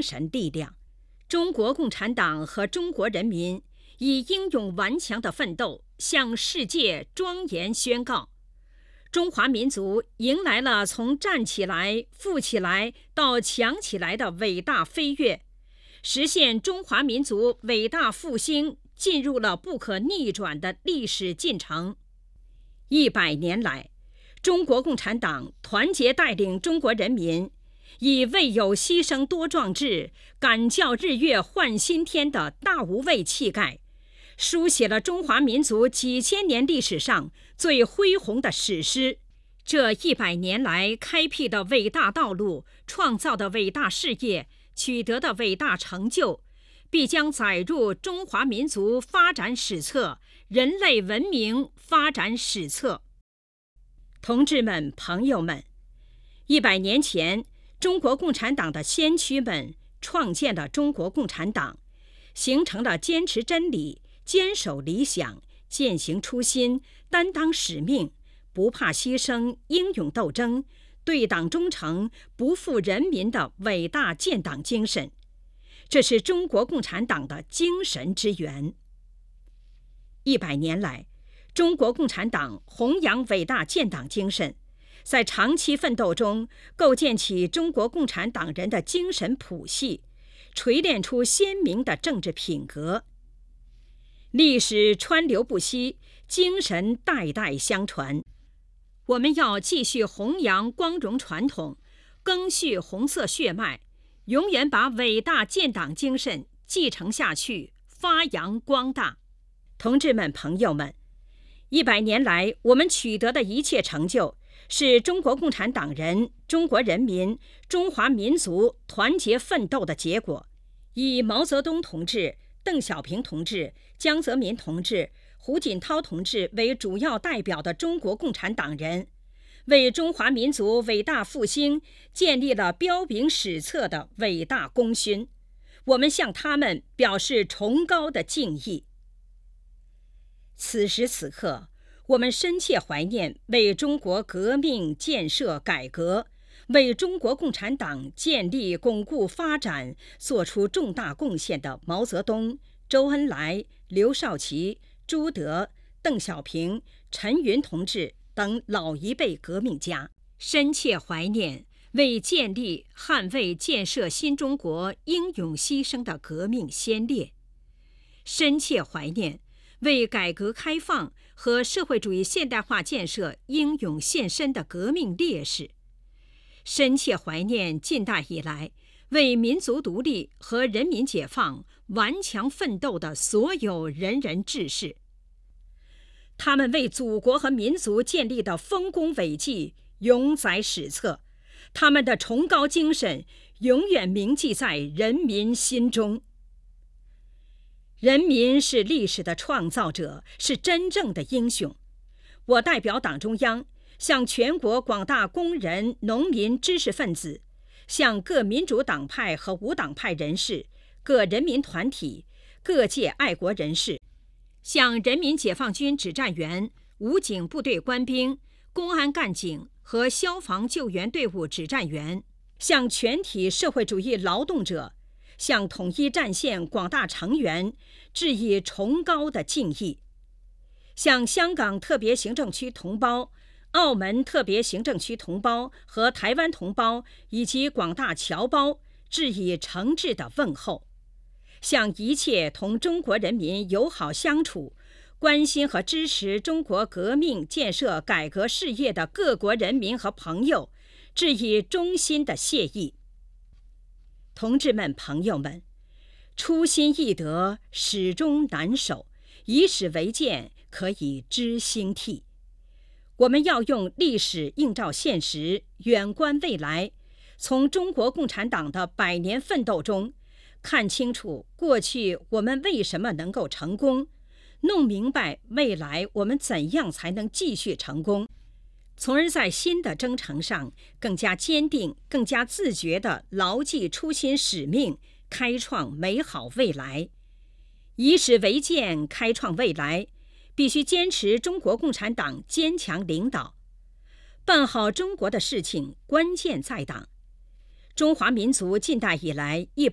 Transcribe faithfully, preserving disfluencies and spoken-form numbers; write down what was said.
神力量。中国共产党和中国人民以英勇顽强的奋斗向世界庄严宣告：中华民族迎来了从站起来、富起来到强起来的伟大飞跃，实现中华民族伟大复兴进入了不可逆转的历史进程。一百年来，中国共产党团结带领中国人民，以未有牺牲多壮志，敢叫日月换新天的大无畏气概，书写了中华民族几千年历史上最恢宏的史诗。这一百年来开辟的伟大道路，创造的伟大事业，取得的伟大成就，必将载入中华民族发展史册、人类文明发展史册。同志们、朋友们，一百年前，中国共产党的先驱们创建了中国共产党，形成了坚持真理、坚守理想、践行初心、担当使命、不怕牺牲、英勇斗争、对党忠诚、不负人民的伟大建党精神。这是中国共产党的精神之源。一百年来，中国共产党弘扬伟大建党精神，在长期奋斗中构建起中国共产党人的精神谱系，锤炼出鲜明的政治品格。历史川流不息，精神代代相传。我们要继续弘扬光荣传统，赓续红色血脉，永远把伟大建党精神继承下去，发扬光大。同志们、朋友们，一百年来我们取得的一切成就，是中国共产党人、中国人民、中华民族团结奋斗的结果。以毛泽东同志、邓小平同志、江泽民同志、胡锦涛同志为主要代表的中国共产党人，为中华民族伟大复兴建立了彪炳史册的伟大功勋。我们向他们表示崇高的敬意。此时此刻，我们深切怀念为中国革命、建设、改革，为中国共产党建立、巩固、发展做出重大贡献的毛泽东、周恩来、刘少奇、朱德、邓小平、陈云同志等老一辈革命家，深切怀念为建立、捍卫、建设新中国英勇牺牲的革命先烈，深切怀念为改革开放和社会主义现代化建设英勇献身的革命烈士，深切怀念近代以来为民族独立和人民解放顽强奋斗的所有仁人志士。他们为祖国和民族建立的丰功伟绩永载史册，他们的崇高精神永远铭记在人民心中。人民是历史的创造者，是真正的英雄。我代表党中央，向全国广大工人、农民、知识分子，向各民主党派和无党派人士、各人民团体、各界爱国人士，向人民解放军指战员、武警部队官兵、公安干警和消防救援队伍指战员，向全体社会主义劳动者，向统一战线广大成员致以崇高的敬意，向香港特别行政区同胞、澳门特别行政区同胞和台湾同胞以及广大侨胞致以诚挚的问候，向一切同中国人民友好相处、关心和支持中国革命建设改革事业的各国人民和朋友致以衷心的谢意。同志们、朋友们，初心易得，始终难守，以史为鉴，可以知兴替。我们要用历史映照现实，远观未来，从中国共产党的百年奋斗中看清楚过去我们为什么能够成功，弄明白未来我们怎样才能继续成功，从而在新的征程上更加坚定、更加自觉地牢记初心使命，开创美好未来。以史为鉴，开创未来，必须坚持中国共产党坚强领导。办好中国的事情，关键在党。中华民族近代以来一